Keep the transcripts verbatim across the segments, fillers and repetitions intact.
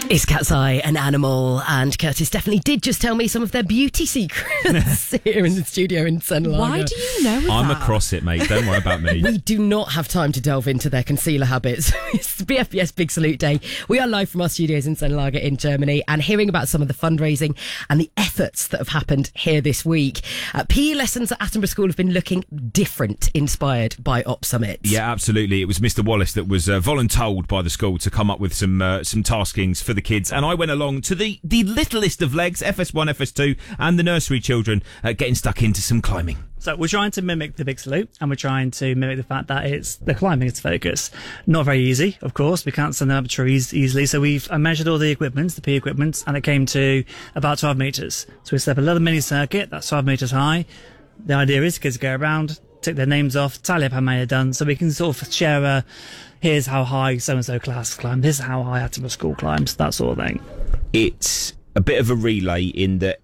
It's Cat's Eye, an animal, and Curtis definitely did just tell me some of their beauty secrets here in the studio in St Lager. Why do you know that? I'm across it, mate. Don't worry about me. We do not have time to delve into their concealer habits. It's B F B S Big Salute Day. We are live from our studios in St Lager in Germany and hearing about some of the fundraising and the efforts that have happened here this week. Uh, P E lessons at Attenborough School have been looking different, inspired by Op Summit. Yeah, absolutely. It was Mister Wallace that was uh, voluntold by the school to come up with some uh, some taskings for the kids, and I went along to the, the littlest of legs, F S one, F S two, and the nursery children uh, getting stuck into some climbing. So we're trying to mimic the Big Salute, and we're trying to mimic the fact that it's the climbing is focus. Not very easy, of course. We can't send them up trees easily. So we've I measured all the equipment, the P E equipment, and it came to about twelve metres. So we set up a little mini circuit that's twelve metres high. The idea is kids go around, tick their names off, tally up how many are done, so we can sort of share a, here's how high so-and-so class climbed, this is how high Attenborough School climbs, that sort of thing. It's a bit of a relay in that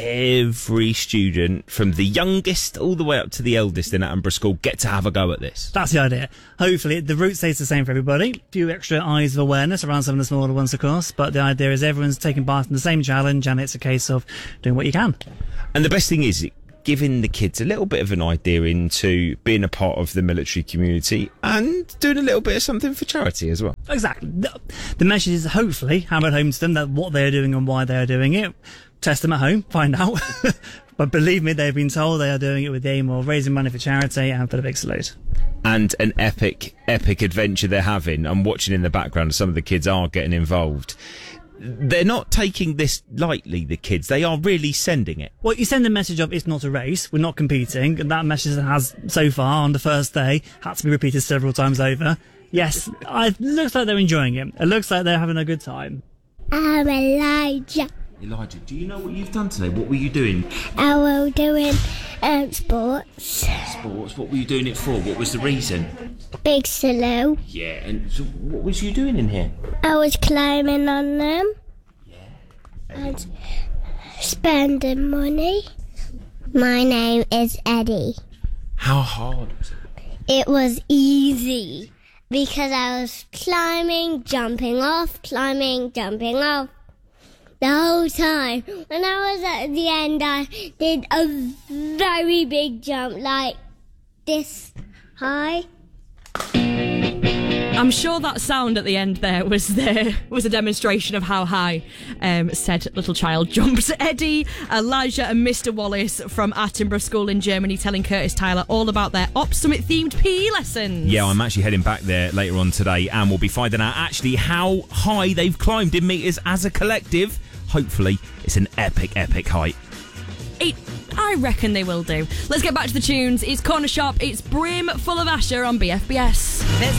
every student, from the youngest all the way up to the eldest in Attenborough School, get to have a go at this. That's the idea. Hopefully, the route stays the same for everybody. A few extra eyes of awareness around some of the smaller ones, of course, but the idea is everyone's taking part in the same challenge, and it's a case of doing what you can. And the best thing is giving the kids a little bit of an idea into being a part of the military community and doing a little bit of something for charity as well. Exactly. The, the message is hopefully hammered home to them that what they're doing and why they're doing it. Test them at home, find out. But believe me, they've been told they are doing it with the aim of raising money for charity and for the Big Salute. And an epic, epic adventure they're having. I'm watching in the background, some of the kids are getting involved. They're not taking this lightly, the kids. They are really sending it. Well, you send the message of it's not a race, we're not competing, and that message has, so far, on the first day, had to be repeated several times over. Yes, it looks like they're enjoying it. It looks like they're having a good time. I'm Elijah. Elijah, do you know what you've done today? What were you doing? I was doing um, sports. Sports? What were you doing it for? What was the reason? Big Salute. Yeah, and so what was you doing in here? I was climbing on them. Yeah. And spending money. My name is Eddie. How hard was it? It was easy because I was climbing, jumping off, climbing, jumping off. The whole time. When I was at the end, I did a very big jump, like this high. I'm sure that sound at the end there was there was a demonstration of how high um, said little child jumped. Eddie, Elijah and Mister Wallace from Attenborough School in Germany telling Curtis Tyler all about their Op Summit themed P E lessons. Yeah, I'm actually heading back there later on today, and we'll be finding out actually how high they've climbed in metres as a collective. Hopefully, it's an epic, epic height. It, I reckon they will do. Let's get back to the tunes. It's Corner Shop. It's Brim full of Asher on B F B S. There's